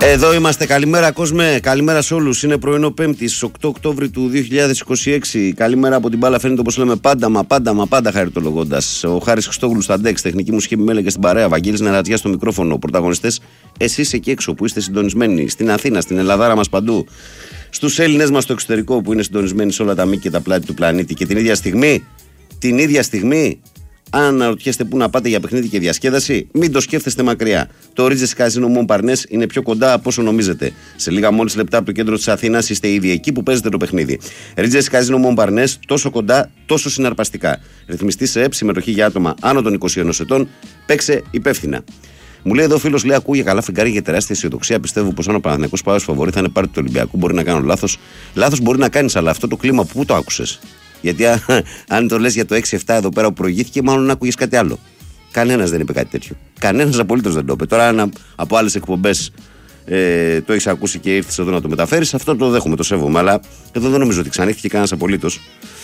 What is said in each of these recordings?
Εδώ είμαστε. Καλημέρα, κόσμε. Καλημέρα σε όλους. Είναι πρωινό Πέμπτη, 8 Οκτώβρη του 2026. Καλημέρα από την μπάλα. Φαίνεται όπως λέμε πάντα χαριτολογώντας. Ο Χάρης Χριστόγλου στα ντεξ, τεχνική μουσική Μέλε και στην παρέα. Βαγγέλης Νερατζιάς στο μικρόφωνο. Πρωταγωνιστές, εσείς εκεί έξω που είστε συντονισμένοι. Στην Αθήνα, στην Ελλαδάρα μας παντού. Στους Έλληνες μας στο εξωτερικό που είναι συντονισμένοι σε όλα τα μήκη και τα πλάτη του πλανήτη. Και την ίδια στιγμή. Αν αναρωτιέστε πού να πάτε για παιχνίδι και διασκέδαση, μην το σκέφτεστε μακριά. Το Regency Casino Montparnasse είναι πιο κοντά από όσο νομίζετε. Σε λίγα μόλις λεπτά από το κέντρο της Αθήνας είστε ήδη εκεί που παίζετε το παιχνίδι. Regency Casino Montparnasse, τόσο κοντά, τόσο συναρπαστικά. Ρυθμιστή σε ΕΠ, συμμετοχή για άτομα άνω των 21 ετών. Παίξε υπεύθυνα. Μου λέει εδώ φίλος, λέει: ακούγε καλά φεγγάρι για τεράστια αισιοδοξία. Πιστεύω πως αν ο Παναθηναϊκός πάει ως φαβορί θα είναι πάρτι του Ολυμπιακού. Μπορεί να κάνω λάθος. Λάθος μπορεί να κάνεις, αλλά αυτό το κλίμα που το άκουσες. Γιατί αν το λες για το 6-7 εδώ πέρα που προηγήθηκε, μάλλον να ακούγες κάτι άλλο. Κανένας δεν είπε κάτι τέτοιο. Κανένας απολύτως δεν το είπε. Τώρα, αν από άλλες εκπομπές το έχεις ακούσει και ήρθες εδώ να το μεταφέρεις, αυτό το δέχομαι, το σέβομαι. Αλλά εδώ δεν νομίζω ότι ξανήθηκε κανένας απολύτως.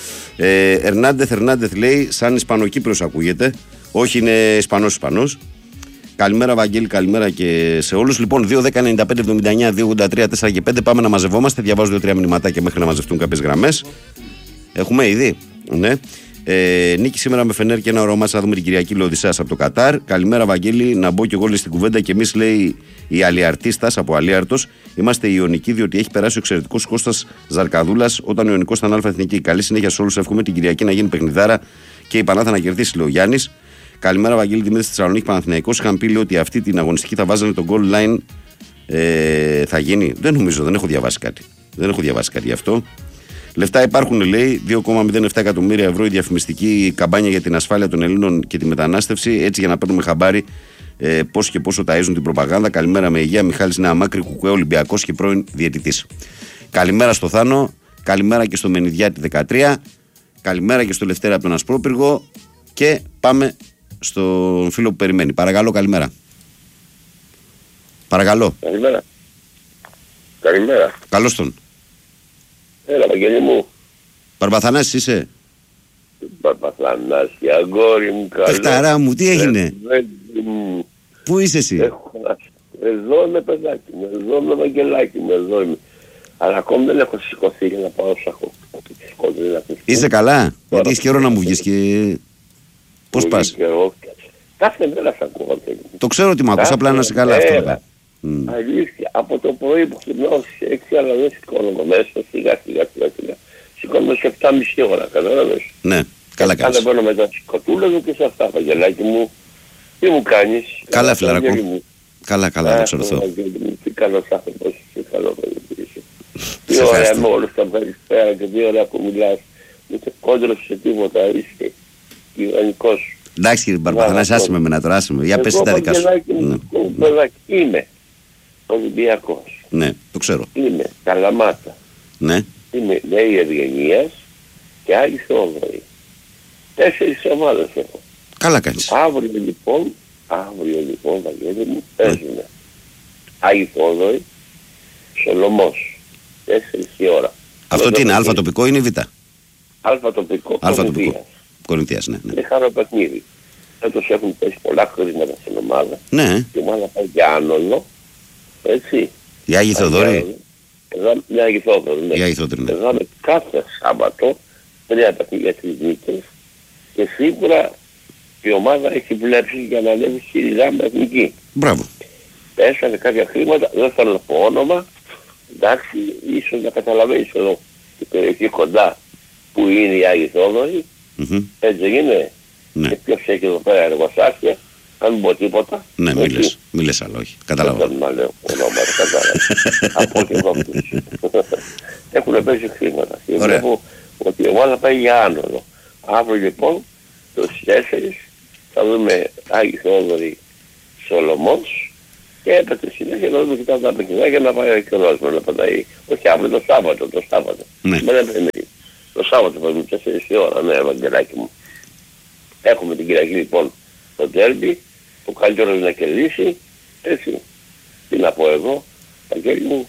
Ερνάντεθ λέει, σαν Ισπανοκύπριος ακούγεται. Όχι, είναι Ισπανός. Καλημέρα, Βαγγέλη, καλημέρα και σε όλους. Λοιπόν, 2-10-95-79-2-83-4 και 5. Πάμε να μαζευόμαστε. Διαβάζω 2-3 μηνυματάκια μέχρι να μαζευτούν κάποιες γραμμές. Έχουμε ήδη. Ναι. Νίκη σήμερα με Φενέρ και ένα ωραίο μάτσα. Θα δούμε την Κυριακή Λεωδισέας από το Κατάρ. Καλημέρα, Βαγγέλη. Να μπω κι εγώ στην κουβέντα και εμείς, λέει η Αλιαρτίστας από Αλίαρτος. Είμαστε Ιωνικοί, διότι έχει περάσει ο εξαιρετικός Κώστας Ζαρκαδούλας όταν ο Ιωνικός ήταν αλφα-εθνική. Καλή συνέχεια σε όλους. Εύχομαι την Κυριακή να γίνει παιχνιδάρα και η Πανάθα να κερδίσει, λέει ο Γιάννης. Καλημέρα, Βαγγέλη. Δημήτρης στη Θεσσαλονίκη Παναθηναϊκός. Είχαν πει, λέει, ότι αυτή την αγωνιστική θα βάζανε το goal line. Θα γίνει. Δεν νομίζω, δεν έχω διαβάσει κάτι γι' αυτό. Λεφτά υπάρχουν, λέει, 2,07 εκατομμύρια ευρώ η διαφημιστική καμπάνια για την ασφάλεια των Ελλήνων και τη μετανάστευση. Έτσι, για να παίρνουμε χαμπάρι πώς και πόσο ταΐζουν την προπαγάνδα. Καλημέρα με υγεία, Μιχάλης Νέα Μάκρη, Κουκουέ, Ολυμπιακός και πρώην διαιτητής. Καλημέρα στο Θάνο, καλημέρα και στο Μενιδιάτη 13, καλημέρα και στο Λευτέρα από τον Ασπρόπυργο. Και πάμε στον φίλο που περιμένει. Παρακαλώ, καλημέρα. Παρακαλώ. Καλημέρα. Καλώς τον. Έλα, Βαγγέλη μου. Παρπαθανάσης είσαι? Παρπαθανάση, αγόρι μου, καλό. Πεχταρά μου, τι έγινε? Πού είσαι εσύ? Εδώ είμαι, παιδάκι μου, εδώ είμαι, Βαγγελάκι μου, εδώ είμαι. Αλλά ακόμη δεν έχω σηκωθεί για να πάω σαχώ. Είσαι καλά? Γιατί έχεις καιρό να μου βγεις και... Πώς πας? Κάθε μέρα σ' ακούω. Το ξέρω ότι μ' ακούς, απλά να είσαι καλά αυτό. Αλήθεια, από το πρωί που ξυπνάω στις 6, αλλά δεν σηκώνομαι μέσα, σιγά. Σηκώνομαι σε 7,5 ώρα, κατάλαβες. Ναι, καλά κάνεις. Ανεβαίνω με τα σκοτούλα μου και σε αυτά, Βαγγελάκι μου. Τι μου κάνεις? Καλά, φιλαράκο. Καλά, να ξορθώ. Τι καλός άνθρωπος, τι καλό παιδί είσαι. Τι ωραία με όλους τα περιστέρα και τι ωραία που μιλάς. Είσαι κόντρος σε τίποτα, είσαι κυβερνικός. Εντάξει, κύριε Παρπαθανάση, άσε με εμένα τώρα, άσε με. Για πες τα δικά σου. Είμαι Ολυμπιακός. Ναι, το ξέρω. Είμαι Καλαμάτα. Ναι. Είμαι Νέη Ευγενίας και Άγιοι Θεόδωροι. 4 ομάδες έχω. Καλά κάνεις. Αύριο λοιπόν, Βαγγέλη μου, παίζουνε Άγιοι Θεόδωροι, Σολωμός, 4 η ώρα. Αυτό τι είναι, α τοπικό ή είναι β? Α τοπικό, Κορινθίας, ναι. Είναι χαρό παιχνίδι. Έτος έχουν πέσει πολλά χρήματα στην ομάδα. Ναι. Και η ομάδα πάει για άνολο. Έτσι. Οι Άγιοι Θεοδόροι. Μια Άγιοι Θεόδωροι, ναι. Εδώ με κάθε Σάββατο 3 παιχνίδια στις νίκες και σίγουρα η ομάδα έχει βλέψει για να ανέβει στη Ριζάμπα εθνική. Μπράβο. Πέσανε κάποια χρήματα, δεν θέλω να πω όνομα. Εντάξει, ίσως να καταλαβαίνεις εδώ η περιοχή κοντά που είναι οι Άγιοι Θεόδωροι. Έτσι δεν είναι? Ναι. Και ποιος έχει εδώ πέρα εργοστάσια, αν μην πω τίποτα. Ναι, μη λες άλλο, όχι. Καταλαβαίνω. Δεν θέλω να λέω ονόματα, κατάλαβα. Από και εγώ αυτούς. Έχουν πέσει χρήματα. Και βλέπω ότι η ομάδα πάει για άνοδο. Αύριο λοιπόν, το 4 θα δούμε Άγιοι Θεόδωροι Σολωμός και έπαιξε συνέχεια να δούμε κοιτάω τα παιχνιδάκια να πάει και ο Ρόσμερ να πατάει. Όχι αύριο, το Σάββατο. Ναι. Το Σάββατο παίρνουμε 4 η ώρα, ναι, Ευαγγελάκι μου. Έχουμε την Κυριακή λοιπόν το ντέρμπι, ο καλύτερος να κερδίσει, έτσι. Τι να πω εγώ, Αγγέλη μου.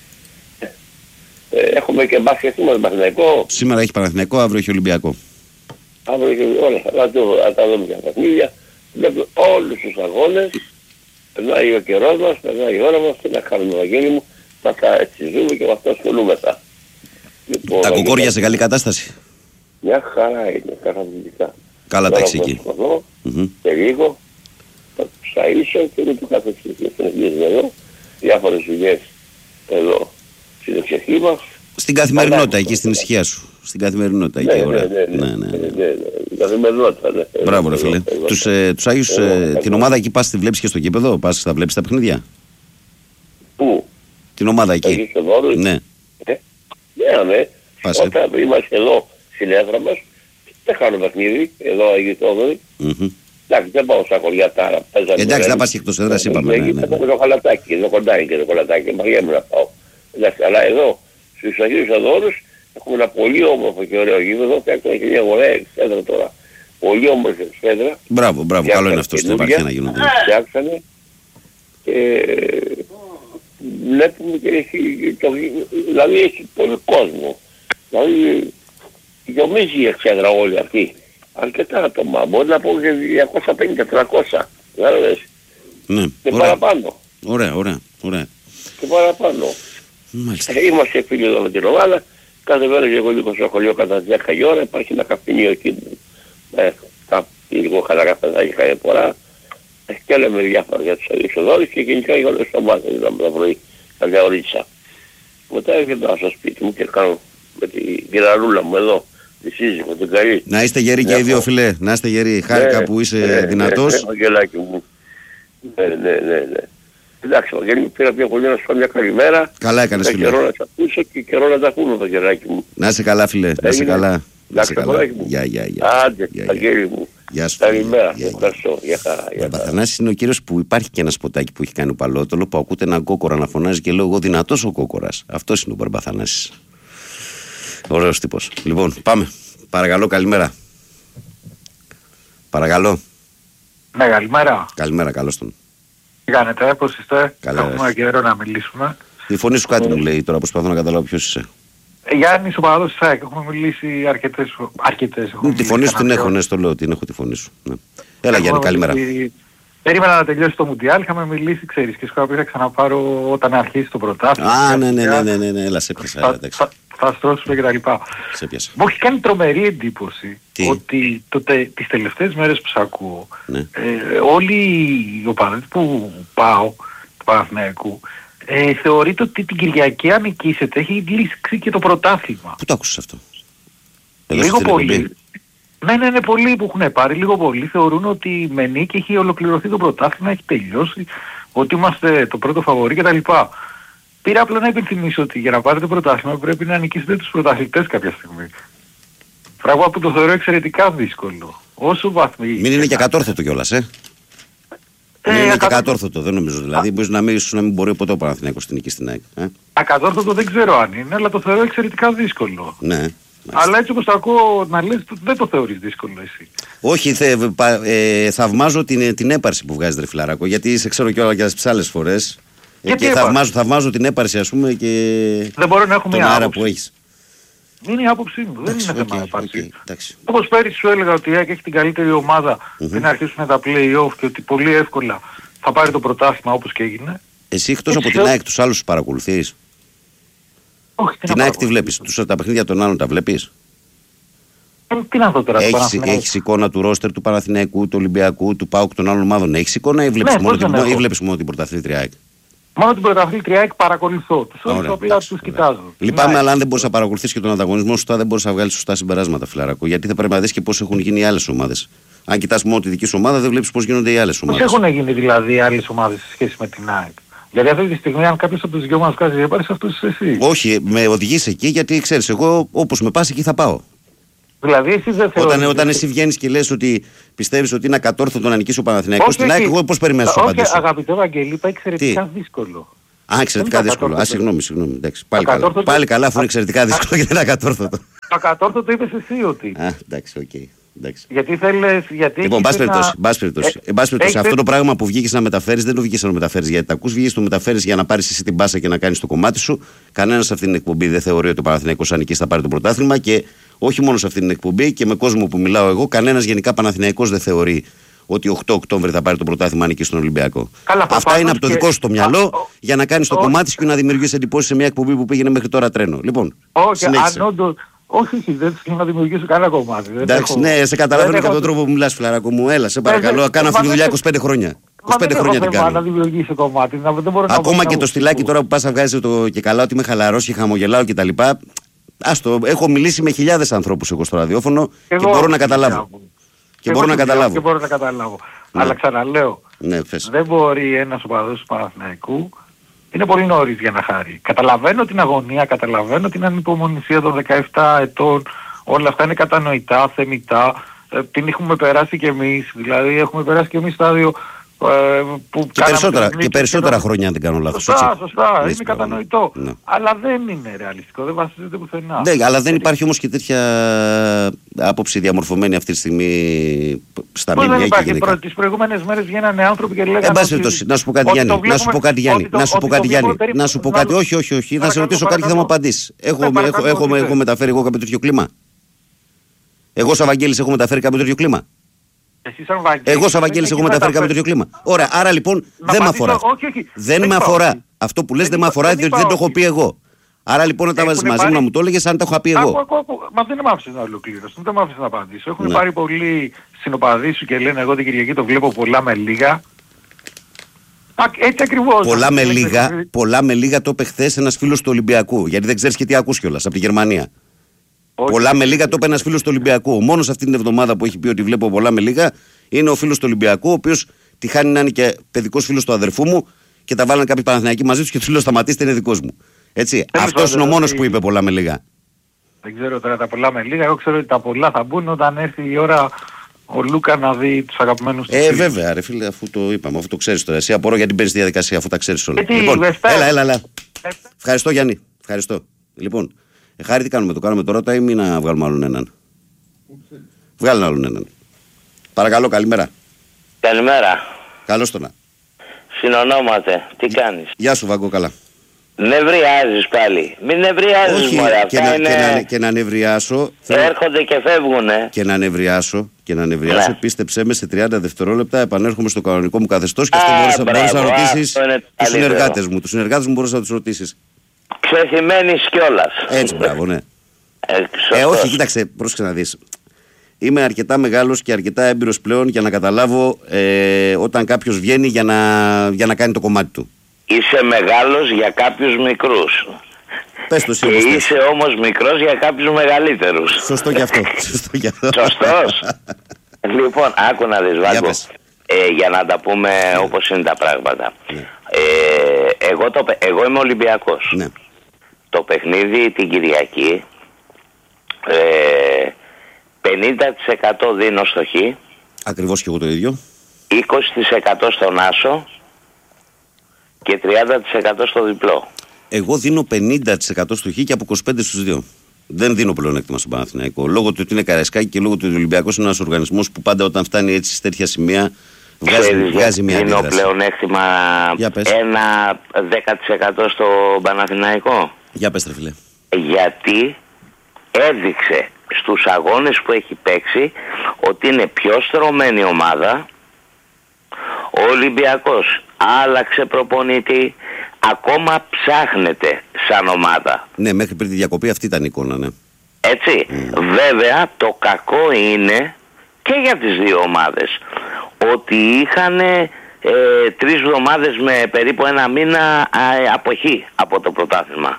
Έχουμε και μπάσκετ σήμερα Παναθηναϊκό. Σήμερα έχει Παναθηναϊκό, αύριο έχει Ολυμπιακό. Αύριο έχει όλα, θα τα δούμε για τα παιχνίδια. Βλέπω όλους τους αγώνες περνάει ο καιρός μας, περνάει η ώρα μας, τι να κάνουμε, Βαγγέλη μου, θα έτσι ζούμε και με αυτό ασχολούμεθα. Λοιπόν, τα κοκόρια σε καλή κατάσταση? Μια χαρά είναι, καταπληκτικά. Καλά τα έχεις εκεί. Και λίγο, θα τους αΐσω και δεν του καθεξής. Και συνεχίζουμε εδώ, διάφορες δουλειές εδώ στην εξοχή μας. Στην καθημερινότητα, εκεί στην ησυχία σου. Στην καθημερινότητα, εκεί, ωραία. Στην καθημερινότητα, ναι. Μπράβο ρε φίλε. Τους Άγιους, την ομάδα εκεί πας, τη βλέπεις και στο γήπεδο, πας, θα βλέπεις τα παιχνίδια? Πού? Την ομάδα εκεί. Ναι. Ναι. Όταν είμαστε εδώ στην έδρα μας, δεν κάνουμε παιχνίδι, εδώ Αγιτόδοροι. Εντάξει, δεν πάω στα χωριά τάρα. Εντάξει, θα πας και εκτός έδρας, είπαμε. Το χαλατάκι, εδώ κοντά είναι και το χαλατάκι, μαγιέμαι να πάω. Εντάξει, αλλά εδώ, στους Αγίους Οδόρους, έχουμε ένα πολύ όμορφο και ωραίο γήπεδο, φτιάξαμε και μια ωραία έδρα τώρα. Πολύ όμορφη έδρα. Μπράβο, καλό είναι αυτό στην επαρχία να γίνονται. Φτιάξανε και βλέπουμε και δηλαδή έχει πολύ κόσμο. Δηλαδή γεμίζει η εξέδρα όλη αυτή. Αρκετά άτομα, μπορεί να πω και 250-300. Δηλαδή, ναι, και παραπάνω. Ωραία. Και παραπάνω. Είμαστε φίλοι εδώ με την ομάδα. Κάθε μέρα και εγώ λίγο στο σχολείο κατά 10 η ώρα. Υπάρχει ένα καφενείο εκεί. Λίγο χαλαρά θα είχα φορά. Και λέμε διάφορα για τους Αγίους και γενικά για όλες τις ομάδες. Δηλαδή το πρωί, καμιά ωρίτσα. Μετά έρχεται στο σπίτι μου και κάνω με την κυραρούλα μου εδώ, τη σύζυγο, την καλή. Να είστε γεροί και οι δύο φίλε, να είστε γεροί. Χάρηκα που είσαι δυνατός. Βαγγελάκι μου. Ναι. Εντάξει, Βαγγέλη μου, πήρα μια πολύ να σου πω μια καλημέρα. Καλά έκανες φίλε. Καιρό να τα ακούσω και καιρό να τα ακούμε, Βαγγελάκι μου. Να είσαι καλά φίλε, να είσαι καλά. Εντάξει, Βαγγελάκι μου. Άντε, Βαγγέλη μου. Γεια σου. Καλημέρα. Ευχαριστώ. Ο Μπαθανάσης είναι ο κύριος που υπάρχει και ένα σποτάκι που έχει κάνει ο Παλότολο που ακούτε έναν κόκορα να φωνάζει και λέω εγώ δυνατός ο κόκορας. Αυτός είναι ο Μπαρμπαθανάσης. Ωραίος τύπος. Λοιπόν, πάμε. Παρακαλώ, καλημέρα. Παρακαλώ. Ναι, καλημέρα. Καλημέρα, καλώς τον. Τι κάνετε, πώς είστε? Καλά. Έχουμε καιρό να μιλήσουμε. Η φωνή σου κάτι μου λέει τώρα, προσπαθώ να καταλάβω ποιος είσαι. Γιάννης, ο παδός της ΑΕΚ. Έχουμε μιλήσει αρκετές. Τη φωνή σου την έχω, ναι, στο λέω, την έχω τη φωνή σου. Ναι. Έλα Γιάννη, καλημέρα. Περίμενα να τελειώσει το Μουντιάλ, είχαμε μιλήσει, ξέρεις, και σου είχα πει θα ξαναπάρω όταν αρχίσει το πρωτάθλημα. Α, ναι, έλα, σε πιάσα. Θα στρώσουμε και τα λοιπά. Σε πιάσα. Μου έχει κάνει τρομερή εντύπωση ότι τις τελευταίες μέρες που σ' ακούω, όλοι οι οπαδοί που πάω, του Παναθηναϊκού, θεωρείται ότι την Κυριακή αν νικήσετε έχει λήξει και το πρωτάθλημα. Πού το άκουσες αυτό? Λίγο πολύ. Ναι, πολλοί που έχουν πάρει, λίγο πολύ θεωρούν ότι με νίκη έχει ολοκληρωθεί το πρωτάθλημα, έχει τελειώσει, ότι είμαστε το πρώτο φαβορί κτλ. Πήρα απλά να υπενθυμίσω ότι για να πάρετε πρωτάθλημα πρέπει να νικήσετε τους πρωταθλητές κάποια στιγμή. Πράγμα που το θεωρώ εξαιρετικά δύσκολο. Όσο βαθμοί... Μην είναι και κατόρθωτο κιόλας, Μην είναι και κατόρθωτο, δεν νομίζω. Δηλαδή μπορείς να μην μπορεί ποτέ ο Παναθηναϊκός στην νίκη στην ΑΕΚ. Ακατόρθωτο δεν ξέρω αν είναι, αλλά το θεωρώ εξαιρετικά δύσκολο. Ναι. Αλλά έτσι όπως το ακούω να λες, δεν το θεωρείς δύσκολο εσύ. Όχι, θαυμάζω την έπαρση που βγάζεις ρε φιλαράκο, γιατί σε ξέρω κιόλας και τις άλλες φορές. Και θαυμάζω την έπαρση ας πούμε και δεν μπορώ να έχω τον άρα που έχεις. Είναι η άποψή μου, δεν είναι θέμα έπαρση. Όπως πέρυσι σου έλεγα ότι η ΑΕΚ έχει την καλύτερη ομάδα πριν αρχίσουν τα play-off και ότι πολύ εύκολα θα πάρει το πρωτάθλημα όπως και έγινε. Εσύ εκτός από την ΑΕΚ τους άλλους τους παρακολουθείς? Όχι, την ΑΕΚ τι βλέπεις? Τα παιχνίδια των άλλων τα βλέπεις? Τι να δω τώρα? Έχεις εικόνα του ρόστερ του Παναθηναϊκού, του Ολυμπιακού, του ΠΑΟΚ, των άλλων ομάδων? Έχεις εικόνα ή βλέπεις μόνο την πρωταθλήτρια ΑΕΚ? Μόνο την πρωταθλήτρια ΑΕΚ παρακολουθώ. Τους όλους απλά τους κοιτάζω. Λυπάμαι, αλλά αν δεν μπορείς να παρακολουθείς και τον ανταγωνισμό σωστά, δεν μπορείς να βγάλεις σωστά συμπεράσματα, φιλαράκο. Γιατί θα πρέπει να δεις και πώς έχουν γίνει οι άλλες ομάδες. Αν κοιτάς μόνο τη δική σου ομάδα, δεν βλέπεις πώς γίνονται οι άλλες ομάδες. Πώς έχουν γίνει δηλαδή οι άλλες ομάδες σε σχέση με την ΑΕΚ? Γιατί αυτή τη στιγμή, αν κάποιος από τους δυο μας βγάζει έπαρση, αυτός είσαι εσύ. Όχι, με οδηγείς εκεί γιατί ξέρεις, εγώ όπως με πας εκεί θα πάω. Δηλαδή εσύ δεν θεωρείς... Όταν εσύ βγαίνεις και λες ότι πιστεύεις ότι είναι ακατόρθωτο να νικήσει ο Παναθηναϊκός στην ΑΕΚ, εγώ πώς περιμένω να σου απαντήσω? Όχι, αγαπητέ Βαγγέλη, είπα εξαιρετικά δύσκολο. Εξαιρετικά δύσκολο. Συγγνώμη. Εντάξει. Πάλι καλά, αφού είναι εξαιρετικά δύσκολο γιατί είναι ακατόρθωτο. Ακατόρθωτο είπες εσύ ότι. Εντάξει, οκ. Γιατί θέλεις... Λοιπόν, μπας περιπτώσει. Αυτό το πράγμα που βγήκες να μεταφέρεις δεν το βγήκες να το μεταφέρεις γιατί τα ακούς, βγήκες να το μεταφέρεις για να πάρεις εσύ την μπάσα και να κάνεις το κομμάτι σου. Κανένας σε αυτήν την εκπομπή δεν θεωρεί ότι ο Παναθηναϊκός αν νικήσει θα πάρει το πρωτάθλημα και όχι μόνο σε αυτήν την εκπομπή και με κόσμο που μιλάω εγώ, κανένας γενικά Παναθηναϊκός δεν θεωρεί ότι 8 Οκτώβρη θα πάρει το πρωτάθλημα νίκη στον Ολυμπιακό. Καλά, αυτά είναι από το δικό σου το μυαλό για να κάνεις το κομμάτι και να δημιουργείς εντυπώσεις σε μια εκπομπή που πήγαινε μέχρι τώρα τρένο. Λοιπόν, όχι, αν όντως. Όχι, δεν θέλω να δημιουργήσω κανένα κομμάτι. Εντάξει, ναι, σε καταλαβαίνω και από τον τρόπο που μιλάς, φιλαράκο μου. Έλα, σε παρακαλώ, κάνω αυτή τη δουλειά 25 χρόνια. 25 χρόνια την κάνω. Να δημιουργήσει κομμάτι. Ακόμα και το στυλάκι τώρα που πας να βγάζεις το και καλά ότι είμαι χαλαρός και χαμογελάω κτλ. Άστο, έχω μιλήσει με χιλιάδες ανθρώπους εγώ στο ραδιόφωνο και μπορώ να καταλάβω. Και μπορώ να καταλάβω. Αλλά ξαναλέω, δεν μπορεί ένας οπαδός του Παναθηναϊκού. Είναι πολύ νωρίς για να χάρει. Καταλαβαίνω την αγωνία, καταλαβαίνω την ανυπομονησία των 17 ετών. Όλα αυτά είναι κατανοητά, θεμιτά. Την έχουμε περάσει κι εμείς. Δηλαδή έχουμε περάσει κι εμείς στάδιο που και περισσότερα χρόνια αν δεν κάνω λάθος. Σωστά. Είναι κατανοητό. Ναι. Αλλά δεν είναι ρεαλιστικό. Δεν βασίζεται πουθενά. Ναι, αλλά δεν υπάρχει όμως και τέτοια άποψη διαμορφωμένη αυτή τη στιγμή στα μήνυμα και γενικά. Τις προηγούμενες μέρες βγαίνανε άνθρωποι και λέγανε... Να σου πω κάτι Γιάννη. Όχι. Να σε ρωτήσω κάτι και θα μου απαντήσεις. Έχω μεταφέρει εγώ κάποιο τέτοιο κλίμα. Εγώ σαν Βαγγέλης έχω μεταφέρει κάποιο τέτοιο κλίμα. Εγώ σαν Βαγγέλης έχω μεταφέρει κάποιο τέτοιο κλίμα. Ωραία, άρα λοιπόν δεν με αφορά. Δεν με αφορά. Αυτό που λες δεν με αφορά διότι δεν το έχω πει εγώ. Άρα λοιπόν να τα βάζεις μαζί μου να μου το έλεγες αν το είχα πει εγώ. Μα δεν με άφησες να ολοκληρώσω, δεν με άφησες να απαντήσω. Έχουν πάρει πολλοί συνοπαδοί σου και λένε εγώ την Κυριακή το βλέπω πολλά με λίγα. Έτσι ακριβώς. Πολλά με λίγα το είπε χθες ένας φίλος του Ολυμπιακού. Γιατί δεν ξέρεις και τι ακούς κιόλας από τη Γερμανία. Πολλά με λίγα το είπε ένας φίλος του Ολυμπιακού. Μόνος αυτή την εβδομάδα που έχει πει ότι βλέπω πολλά με λίγα είναι ο φίλος του Ολυμπιακού, ο οποίος τυχάνει να είναι και παιδικός φίλος του αδερφού μου και τα βάλανε κάποιοι Παναθηναϊκοί μαζί τους και του λέω σταματήστε, είναι δικός μου. Έτσι. Αυτός είναι ο μόνος που είπε πολλά με λίγα. Δεν ξέρω τώρα τα πολλά με λίγα. Εγώ ξέρω ότι τα πολλά θα μπουν όταν έρθει η ώρα ο Λούκα να δει τους αγαπημένους του. Βέβαια, ρε φίλε, αφού το είπαμε, αφού το ξέρεις τώρα. Εσύ απορώ γιατί παίρνεις τη διαδικασία αφού τα ξέρεις όλα. Λοιπόν, έλα. Ευχαριστώ Γιάννη. Ευχαριστώ. Λοιπόν. Χάρη τι κάνουμε, το κάνουμε τώρα ή μην να βγάλουμε άλλον έναν. Βγάλουμε άλλον έναν. Παρακαλώ, καλημέρα. Καλημέρα. Καλώς το να. Συνονόματε, τι κάνεις? Γεια σου Βαγκό, καλά. Νευριάζεις πάλι. Μην νευριάζεις μωρέ, αυτά είναι... Και να νευριάσω... Έρχονται και φεύγουνε. Και να νευριάσω, ναι. Πίστεψέ με σε 30 δευτερόλεπτα επανέρχομαι στο κανονικό μου καθεστώς και αυτό μπορείς να ρωτήσεις τους συνεργάτες μου. Τους συνεργάτες μου μπορείς να τους ρωτήσεις. Ξεθυμένης κιόλας. Έτσι, μπράβο, ναι. Όχι, κοίταξε, πρόσεξε να δεις. Είμαι αρκετά μεγάλος και αρκετά έμπειρος πλέον για να καταλάβω όταν κάποιος βγαίνει για να κάνει το κομμάτι του. Είσαι μεγάλος για κάποιους μικρούς. Πες το και είσαι όμως μικρός για κάποιους μεγαλύτερους. Σωστό κι αυτό. Σωστός. Λοιπόν, άκου να δεις Βάγκο. Για να τα πούμε όπως είναι τα πράγματα. Ναι. Εγώ είμαι Ολυμπιακός. Ναι. Το παιχνίδι την Κυριακή 50% δίνω στο Χ. Ακριβώς και εγώ το ίδιο. 20% στον Άσο και 30% στο διπλό. Εγώ δίνω 50% στο Χ και από 25% στους δύο. Δεν δίνω πλεονέκτημα στον Παναθηναϊκό. Λόγω του ότι είναι Καραϊσκάκη και λόγω του ότι ο Ολυμπιακός είναι ένας οργανισμός που πάντα όταν φτάνει έτσι σε τέτοια σημεία βγάζει μια αντίδραση. Δίνω πλεονέκτημα ένα 10% στο Παναθηναϊκό. Για πες ρε φίλε. Γιατί έδειξε στους αγώνες που έχει παίξει ότι είναι πιο στρωμένη ομάδα. Ο Ολυμπιακός άλλαξε προπονητή, ακόμα ψάχνεται σαν ομάδα. Ναι, μέχρι πριν τη διακοπή αυτή ήταν η εικόνα, ναι. Έτσι, βέβαια το κακό είναι και για τις δύο ομάδες ότι είχαν 3 εβδομάδες με περίπου ένα μήνα αποχή από το πρωτάθλημα.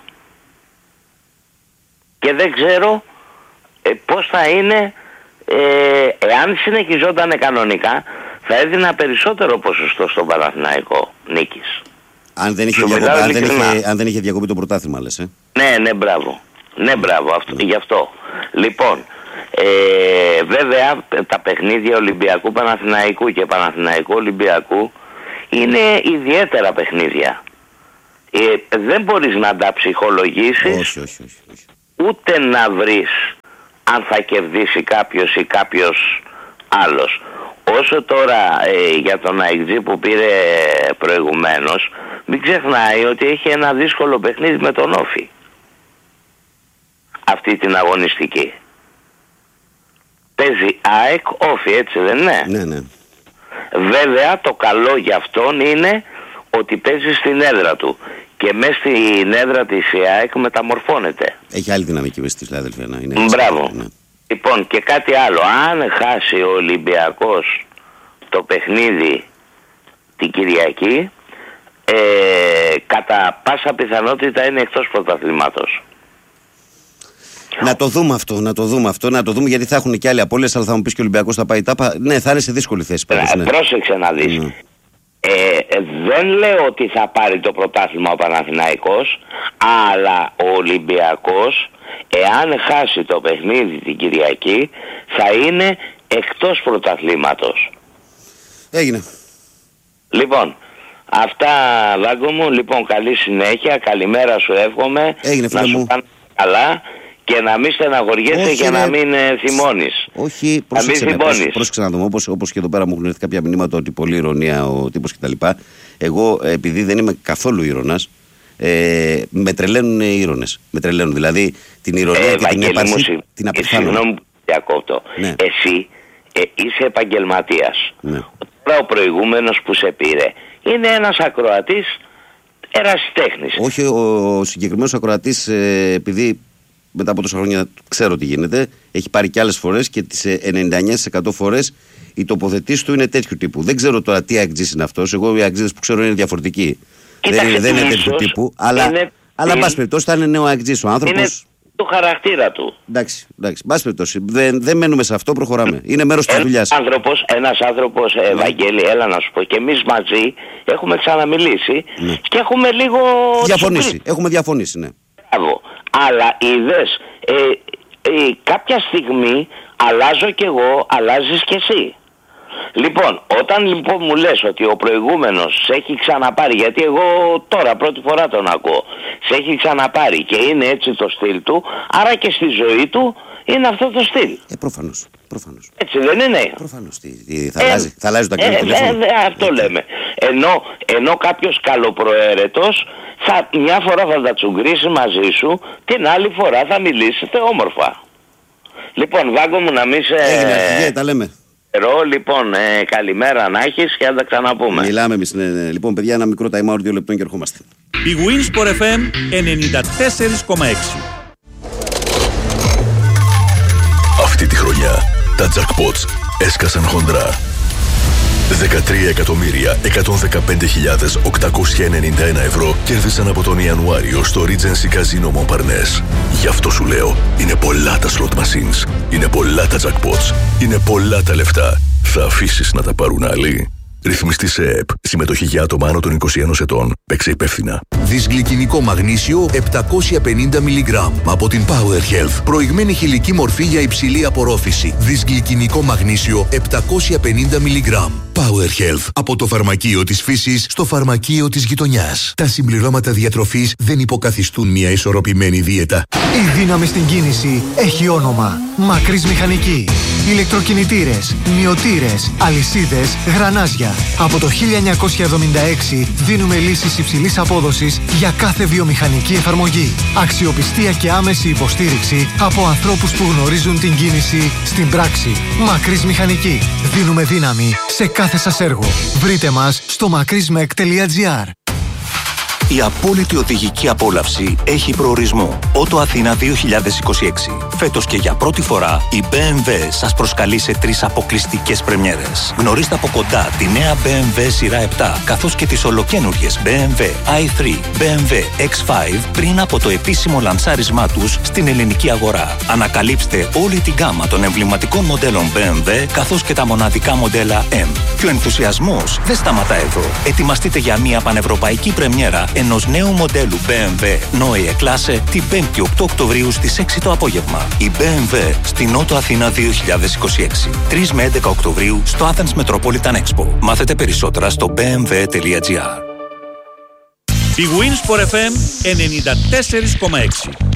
Και δεν ξέρω πώς θα είναι εάν συνεχιζόταν κανονικά, θα έδινα περισσότερο ποσοστό στον Παναθηναϊκό νίκης. Αν δεν είχε διακοπεί το πρωτάθλημα λες, Ναι, μπράβο. Ναι, μπράβο, γι' αυτό. Λοιπόν, βέβαια τα παιχνίδια Ολυμπιακού Παναθηναϊκού και Παναθηναϊκού Ολυμπιακού είναι ιδιαίτερα παιχνίδια. Δεν μπορείς να τα ψυχολογήσεις. Όχι. Ούτε να βρεις αν θα κερδίσει κάποιος ή κάποιος άλλος. Όσο τώρα για τον ΑΕΚΤΖ που πήρε προηγουμένως, μην ξεχνάει ότι έχει ένα δύσκολο παιχνίδι με τον Όφη αυτή την αγωνιστική. Παίζει ΑΕΚ Όφη, έτσι δεν είναι? Ναι. Βέβαια το καλό για αυτόν είναι ότι παίζει στην έδρα του και μέσα στην έδρα της ΑΕΚ μεταμορφώνεται. Έχει άλλη δυναμική μέσα στη Φιλαδέλφια. Μπράβο. Ναι. Λοιπόν, και κάτι άλλο. Αν χάσει ο Ολυμπιακός το παιχνίδι την Κυριακή, κατά πάσα πιθανότητα είναι εκτός πρωταθλήματος. Να το δούμε αυτό, γιατί θα έχουν και άλλοι απώλειες, αλλά θα μου πεις και ο Ολυμπιακός θα πάει τάπα. Ναι, θα είναι σε δύσκολη θέση πάντως. Ναι. Πρόσεξε να δεις. Δεν λέω ότι θα πάρει το πρωτάθλημα ο Παναθηναϊκός, αλλά ο Ολυμπιακός, εάν χάσει το παιχνίδι την Κυριακή, θα είναι εκτός πρωταθλήματος. Έγινε. Λοιπόν, αυτά, Δάγκο μου. Λοιπόν, καλή συνέχεια, καλημέρα σου εύχομαι. Έγινε, φίλε να μου. σου πάνε καλά και να μην στεναχωριέσαι και να μην θυμώνεις. Όχι, πρόσεξε να δούμε. Όπως και εδώ πέρα μου έχουν έρθει κάποια μηνύματα ότι πολύ ηρωνία ο τύπος κτλ. Εγώ, επειδή δεν είμαι καθόλου ήρωνας, με τρελαίνουν οι ήρωνες. Με τρελαίνουν. Δηλαδή την ηρωνία και την ύπαρξη την απεχθάνω. Συγγνώμη που διακόπτω. Ναι. Εσύ είσαι επαγγελματίας. Ναι. Τώρα ο προηγούμενος που σε πήρε είναι ένας ακροατής ερασιτέχνης. Όχι, ο συγκεκριμένος ακροατής, επειδή μετά από τόσα χρόνια ξέρω τι γίνεται, έχει πάρει και άλλες φορές και τις 99% φορές οι τοποθετήσεις του είναι τέτοιου τύπου. Δεν ξέρω τώρα τι αεκτζής είναι αυτός. Εγώ οι αεκτζίδες που ξέρω είναι διαφορετικοί. Δεν είναι τέτοιου τύπου. Αλλά εν πάση περιπτώσει θα είναι νέο αεκτζής ο άνθρωπος. Είναι του χαρακτήρα του. Εντάξει. Εν πάση περιπτώσει. Δεν μένουμε σε αυτό, προχωράμε. Είναι μέρος της δουλειάς. Ένας άνθρωπος, Ευαγγέλη, έλα να σου πω, και εμείς μαζί έχουμε ξαναμιλήσει και έχουμε λίγο Έχουμε διαφωνήσει, ναι. Μπράβο. Αλλά είδες, κάποια στιγμή αλλάζω κι εγώ, αλλάζεις κι εσύ. Λοιπόν, όταν λοιπόν μου λες ότι ο προηγούμενος σε έχει ξαναπάρει, γιατί εγώ τώρα πρώτη φορά τον ακούω, σε έχει ξαναπάρει και είναι έτσι το στυλ του, άρα και στη ζωή του είναι αυτό το στυλ. Προφανώς. Έτσι δεν είναι? Προφανώς. Θα αλλάζει το τηλέφωνο. Αυτό λέμε. Ενώ κάποιος καλοπροαίρετος μια φορά θα τα τσουγκρίσει μαζί σου, την άλλη φορά θα μιλήσετε όμορφα. Λοιπόν, Βάγκο μου, να μην σε... Έγινε, τα λέμε. Λοιπόν, καλημέρα να έχεις και θα τα ξαναπούμε. Μιλάμε εμείς. Ναι. Λοιπόν, παιδιά, ένα μικρό time out 2 λεπτών και ερχόμαστε. Η Winsport FM 94,6. Αυτή τη χρονιά τα jackpots έσκασαν χοντρά. 13.115.891 ευρώ κέρδισαν από τον Ιανουάριο στο Regency Casino Montparnasse. Γι' αυτό σου λέω, είναι πολλά τα slot machines, είναι πολλά τα jackpots, είναι πολλά τα λεφτά. Θα αφήσεις να τα πάρουν άλλοι? Ρυθμιστή σε ΕΕΠ. Συμμετοχή για άτομα άνω των 21 ετών. Παίξε υπεύθυνα. Δυσγλυκινικό μαγνήσιο 750 mg από την Power Health. Προηγμένη χηλική μορφή για υψηλή απορρόφηση. Δυσγλυκινικό μαγνήσιο 750 mg. Power Health. Από το φαρμακείο της φύσης στο φαρμακείο της γειτονιάς. Τα συμπληρώματα διατροφής δεν υποκαθιστούν μια ισορροπημένη δίαιτα. Η δύναμη στην κίνηση έχει όνομα. Μακρύς Μηχανική. Ηλεκτροκινητήρες, μυωτήρες, αλυσίδες, γρανάζια. Από το 1976 δίνουμε λύσεις υψηλής απόδοσης για κάθε βιομηχανική εφαρμογή. Αξιοπιστία και άμεση υποστήριξη από ανθρώπους που γνωρίζουν την κίνηση στην πράξη. Μακρύς Μηχανική. Δίνουμε δύναμη σε κάθε σας έργο. Βρείτε μας στο makrismek.gr. Η απόλυτη οδηγική απόλαυση έχει προορισμό. Ότο Αθήνα 2026. Φέτος και για πρώτη φορά η BMW σας προσκαλεί σε 3 αποκλειστικές πρεμιέρες. Γνωρίστε από κοντά τη νέα BMW σειρά 7, καθώς και τις ολοκαίνουργιες BMW i3, BMW X5 πριν από το επίσημο λανσάρισμά τους στην ελληνική αγορά. Ανακαλύψτε όλη την γκάμα των εμβληματικών μοντέλων BMW, καθώς και τα μοναδικά μοντέλα M. Και ο ενθουσιασμός δεν σταματά εδώ. Ετοιμαστείτε για μια πανευρωπαϊκή πρεμιέρα ενός νέου μοντέλου BMW Neue Klasse την 5η 8 Οκτωβρίου στις 6 το απόγευμα. Η BMW στην Νότο Αθήνα 2026. 3 με 11 Οκτωβρίου στο Athens Metropolitan Expo. Μάθετε περισσότερα στο bmw.gr. Η Winsport FM 94,6.